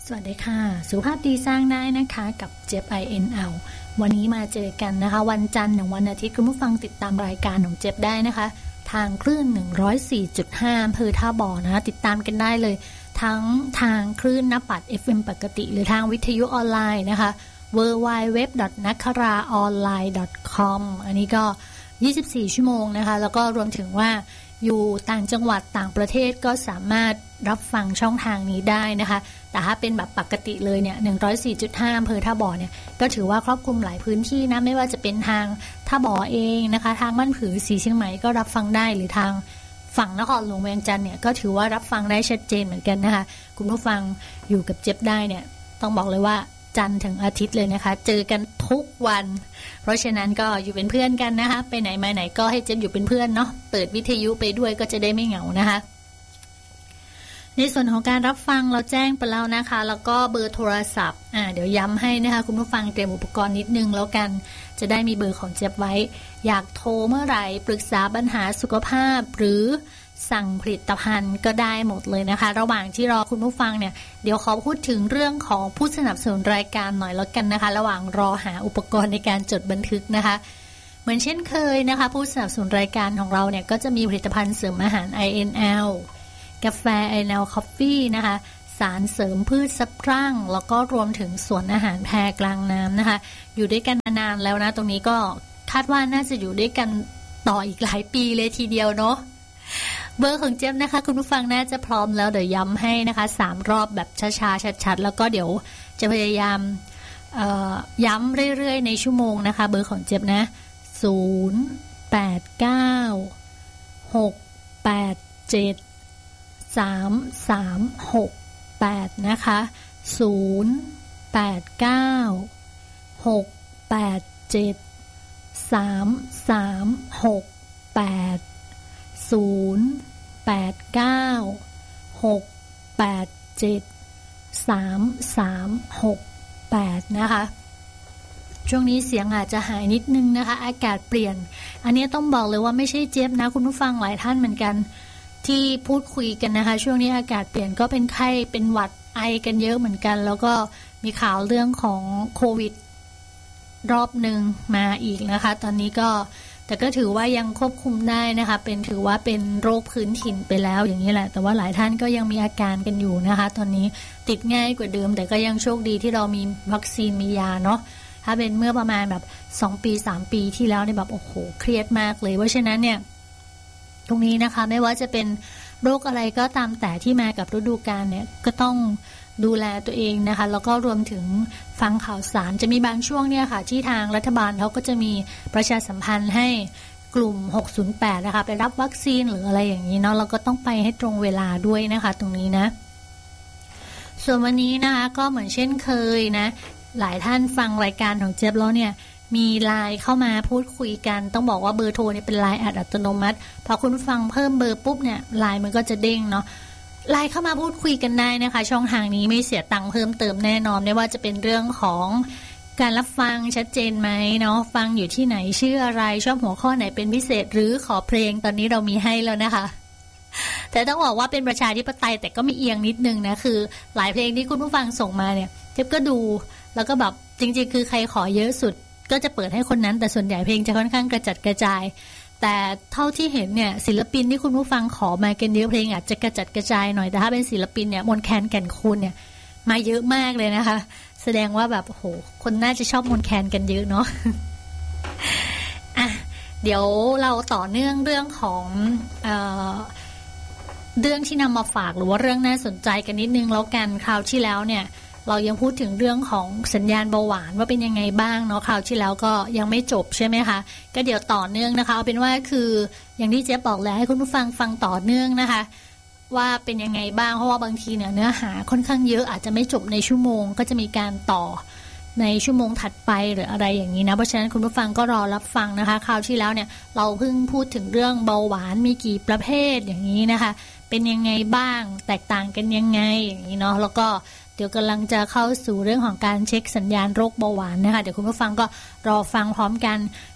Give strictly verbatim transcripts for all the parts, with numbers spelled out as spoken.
สวัสดีค่ะสุขภาพดีสร้างได้นะคะกับเจี๊ยบ ไอ เอ็น แอล วันนี้มาเจอกันนะคะวันจันทร์ถึงวันอาทิตย์คุณผู้ฟังติดตามรายการของเจี๊ยบได้นะคะทางคลื่น หนึ่งร้อยสี่จุดห้า อำเภอท่าบ่อนะคะติดตามกันได้เลยทั้งทางคลื่นนปัด เอฟ เอ็ม ปกติหรือทางวิทยุออนไลน์นะคะ ดับเบิลยู ดับเบิลยู ดับเบิลยู ดอท นักคราออนไลน์ ดอท คอม อันนี้ก็ยี่สิบสี่ชั่วโมงนะคะแล้วก็รวมถึงว่าอยู่ต่างจังหวัดต่างประเทศก็สามารถรับฟังช่องทางนี้ได้นะคะแต่ถ้าเป็นแบบปกติเลยเนี่ย หนึ่งร้อยสี่จุดห้า อำเภอท่าบ่อเนี่ยก็ถือว่าครอบคลุมหลายพื้นที่นะไม่ว่าจะเป็นทางท่าบ่อเองนะคะทางบ้านผือศรีเชียงใหม่ก็รับฟังได้หรือทางฝั่งนครหลวงเวียงจันทร์เนี่ยก็ถือว่ารับฟังได้ชัดเจนเหมือนกันนะคะคุณผู้ฟังอยู่กับเจี๊ยบได้เนี่ยต้องบอกเลยว่าจันทร์ถึงอาทิตย์เลยนะคะเจอกันทุกวันเพราะฉะนั้นก็อยู่เป็นเพื่อนกันนะคะไปไหนมาไหนก็ให้เจี๊ยบอยู่เป็นเพื่อนเนาะเปิดวิทยุไปด้วยก็จะได้ไม่เหงานะคะในส่วนของการรับฟังเราแจ้งไปแล้วนะคะแล้วก็เบอร์โทรศัพท์อ่าเดี๋ยวย้ำให้นะคะคุณผู้ฟังเตรียมอุปกรณ์นิดนึงแล้วกันจะได้มีเบอร์ของเจี๊ยบไว้อยากโทรเมื่อไหร่ปรึกษาปัญหาสุขภาพหรือสั่งผลิตภัณฑ์ก็ได้หมดเลยนะคะระหว่างที่รอคุณผู้ฟังเนี่ยเดี๋ยวขอพูดถึงเรื่องของผู้สนับสนุนรายการหน่อยแล้วกันนะคะระหว่างรอหาอุปกรณ์ในการจดบันทึกนะคะเหมือนเช่นเคยนะคะผู้สนับสนุนรายการของเราเนี่ยก็จะมีผลิตภัณฑ์เสริมอาหาร ไอ เอ็น แอล กาแฟ ไอ เอ็น แอล Coffee นะคะสารเสริมพืชซับร่างแล้วก็รวมถึงสวนอาหารแพรกลางน้ำนะคะอยู่ด้วยกันนานแล้วนะตรงนี้ก็คาดว่าน่าจะอยู่ด้วยกันต่ออีกหลายปีเลยทีเดียวเนาะเบอร์ของเจี๊ยบนะคะคุณผู้ฟังน่าจะพร้อมแล้วเดี๋ยวย้ำให้นะคะสามรอบแบบช้าๆชัดๆแล้วก็เดี๋ยวจะพยายามย้ำเรื่อยๆในชั่วโมงนะคะเบอร์ของเจี๊ยบนะศูนย์ แปด เก้า หก แปด เจ็ด สาม สาม หก แปดนะคะศูนย์ แปด เก้า หก แปด เจ็ด สาม สาม หก แปดศูนย์ แปด เก้า หก แปด เจ็ด สาม สาม หก แปดนะคะช่วงนี้เสียงอาจจะหายนิดนึงนะคะอากาศเปลี่ยนอันนี้ต้องบอกเลยว่าไม่ใช่เจี๊ยบนะคุณผู้ฟังหลายท่านเหมือนกันที่พูดคุยกันนะคะช่วงนี้อากาศเปลี่ยนก็เป็นไข้เป็นหวัดไอกันเยอะเหมือนกันแล้วก็มีข่าวเรื่องของโควิดรอบนึงมาอีกนะคะตอนนี้ก็แต่ก็ถือว่ายังควบคุมได้นะคะเป็นถือว่าเป็นโรคพื้นถิ่นไปแล้วอย่างนี้แหละแต่ว่าหลายท่านก็ยังมีอาการกันอยู่นะคะตอนนี้ติดง่ายกว่าเดิมแต่ก็ยังโชคดีที่เรามีวัคซีนมียาเนาะถ้าเป็นเมื่อประมาณแบบสองปีสามปีที่แล้วเนี่ยแบบโอ้โหเครียดมากเลยเพราะฉะนั้นเนี่ยตรงนี้นะคะไม่ว่าจะเป็นโรคอะไรก็ตามแต่ที่มากับฤดูกาลเนี่ยก็ต้องดูแลตัวเองนะคะแล้วก็รวมถึงฟังข่าวสารจะมีบางช่วงเนี่ยค่ะที่ทางรัฐบาลเขาก็จะมีประชาสัมพันธ์ให้กลุ่มหกศูนย์แปดนะคะไปรับวัคซีนหรืออะไรอย่างนี้เนาะเราก็ต้องไปให้ตรงเวลาด้วยนะคะตรงนี้นะส่วนวันนี้นะคะก็เหมือนเช่นเคยนะหลายท่านฟังรายการของเจี๊ยบแล้วเนี่ยมีไลน์เข้ามาพูดคุยกันต้องบอกว่าเบอร์โทรเนี่ยเป็นไลน์อัตโนมัติพอคุณฟังเพิ่มเบอร์ปุ๊บเนี่ยไลน์มันก็จะเด้งเนาะไลน์เข้ามาพูดคุยกันได้นะคะช่องทางนี้ไม่เสียตังค์เพิ่มเติมแน่นอนไม่ว่าจะเป็นเรื่องของการรับฟังชัดเจนไหมเนาะฟังอยู่ที่ไหนชื่ออะไรชอบหัวข้อไหนเป็นพิเศษหรือขอเพลงตอนนี้เรามีให้แล้วนะคะแต่ต้องบอกว่าเป็นประชาธิปไตยแต่ก็มีเอียงนิดนึงนะคือหลายเพลงที่คุณผู้ฟังส่งมาเนี่ยเจ๊ก็ดูแล้วก็แบบจริงๆคือใครขอเยอะสุดก็จะเปิดให้คนนั้นแต่ส่วนใหญ่เพลงจะค่อนข้างกระจัดกระจายแต่เท่าที่เห็นเนี่ยศิลปินที่คุณผู้ฟังขอมากันเยอะเพลงอาจจะกระจัดกระจายหน่อยแต่ถ้าเป็นศิลปินเนี่ยมนต์แคนแก่นคูนเนี่ยมาเยอะมากเลยนะคะแสดงว่าแบบโอ้โหคนน่าจะชอบมนต์แคนกันเยอะเนาะ อ่ะเดี๋ยวเราต่อเนื่องเรื่องของเอ่อเรื่องที่นำมาฝากหรือว่าเรื่องน่าสนใจกันนิดนึงแล้วกันคราวที่แล้วเนี่ยเรายังพูดถึงเรื่องของสัญญาณเบาหวานว่าเป็นยังไงบ้างเนาะคราวที่แล้วก็ยังไม่จบใช่ไหมคะก็เดี๋ยวต่อเนื่องนะคะเอาเป็นว่าคืออย่างที่เจ๊บอกแล้วให้คุณผู้ฟังฟังต่อเนื่องนะคะว่าเป็นยังไงบ้างเพราะว่าบางทีเนี่ยเนื้อหาค่อนข้างเยอะอาจจะไม่จบในชั่วโมงก็จะมีการต่อในชั่วโมงถัดไปหรืออะไรอย่างนี้นะเพราะฉะนั้นคุณผู้ฟังก็รอรับฟังนะคะคราวที่แล้วเนี่ยเราเพิ่งพูดถึงเรื่องเบาหวานมีกี่ประเภทอย่างนี้นะคะเป็นยังไงบ้างแตกต่างกันยังไงอย่างนี้เนาะแล้วก็เดี๋ยวกำลังจะเข้าสู่เรื่องของการเช็คสัญญาณโรคเบาหวานนะคะเดี๋ยวคุณผู้ฟังก็รอฟังพร้อมกัน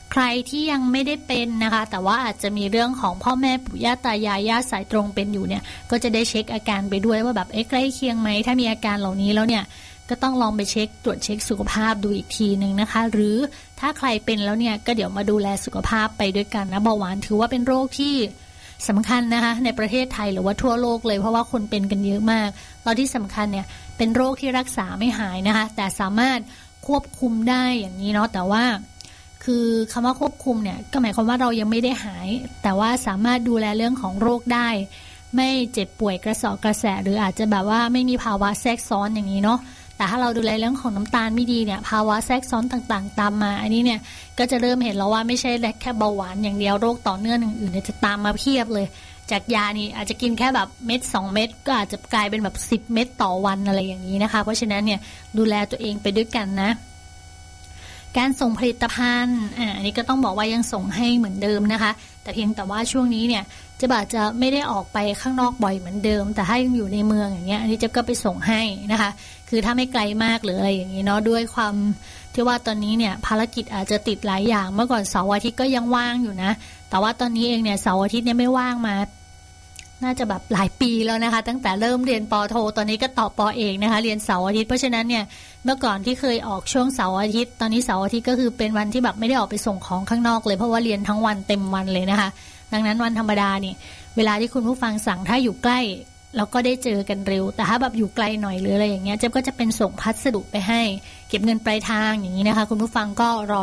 ใครที่ยังไม่ได้เป็นนะคะแต่ว่าอาจจะมีเรื่องของพ่อแม่ปู่ย่าตายายญาติสายตรงเป็นอยู่เนี่ยก็จะได้เช็คอาการไปด้วยว่าแบบเอ๊ะใกล้เคียงไหมถ้ามีอาการเหล่านี้แล้วเนี่ยก็ต้องลองไปเช็คตรวจเช็คสุขภาพดูอีกทีนึงนะคะหรือถ้าใครเป็นแล้วเนี่ยก็เดี๋ยวมาดูแลสุขภาพไปด้วยกันนะเบาหวานถือว่าเป็นโรคที่สำคัญนะคะในประเทศไทยหรือว่าทั่วโลกเลยเพราะว่าคนเป็นกันเยอะมากแล้วที่สำคัญเนี่ยเป็นโรคที่รักษาไม่หายนะคะแต่สามารถควบคุมได้อย่างนี้เนาะแต่ว่าคือคำว่าควบคุมเนี่ยก็หมายความว่าเรายังไม่ได้หายแต่ว่าสามารถดูแลเรื่องของโรคได้ไม่เจ็บป่วยกระสอบกระแสหรืออาจจะแบบว่าไม่มีภาวะแทรกซ้อนอย่างนี้เนาะแต่ถ้าเราดูแลเรื่องของน้ำตาลไม่ดีเนี่ยภาวะแทรกซ้อนต่างๆตามมาอันนี้เนี่ยก็จะเริ่มเห็นแล้วว่าไม่ใช่แค่เบาหวานอย่างเดียวโรคต่อเนื่องอื่นๆเนี่ยจะตามมาเพียบเลยจากยานี่อาจจะกินแค่แบบเม็ดสองเม็ดก็อาจจะกลายเป็นแบบสิบเม็ดต่อวันอะไรอย่างนี้นะคะเพราะฉะนั้นเนี่ยดูแลตัวเองไปด้วยกันนะการส่งผลิตภัณฑ์อ่าอันนี้ก็ต้องบอกว่ายังส่งให้เหมือนเดิมนะคะแต่เพียงแต่ว่าช่วงนี้เนี่ยจะอาจจะไม่ได้ออกไปข้างนอกบ่อยเหมือนเดิมแต่ถ้ายังอยู่ในเมืองอย่างเงี้ยอันนี้จะก็ไปส่งให้นะคะคือถ้าไม่ไกลมากหรืออะไรอย่างนี้เนาะด้วยความที่ว่าตอนนี้เนี่ยภารกิจอาจจะติดหลายอย่างเมื่อก่อนเสาร์อาทิตย์ก็ยังว่างอยู่นะแต่ว่าตอนนี้เองเนี่ยเสาร์อาทิตย์เนี่ยไม่ว่างมาน่าจะแบบหลายปีแล้วนะคะตั้งแต่เริ่มเรียนป.โทตอนนี้ก็ต่อป.เอกนะคะเรียนเสาร์อาทิตย์เพราะฉะนั้นเนี่ยเมื่อก่อนที่เคยออกช่วงเสาร์อาทิตย์ตอนนี้เสาร์อาทิตย์ก็คือเป็นวันที่แบบไม่ได้ออกไปส่งของข้างนอกเลยเพราะว่าเรียนทั้งวันเต็มวันเลยนะคะดังนั้นวันธรรมดานี่เวลาที่คุณผู้ฟังสั่งถ้าอยู่ใกล้เราก็ได้เจอกันเร็วแต่ถ้าแบบอยู่ไกลหน่อยหรืออะไรอย่างเงี้ยเจ๊ก็จะเป็นส่งพัสดุไปให้เก็บเงินปลายทางอย่างนี้นะคะคุณผู้ฟังก็รอ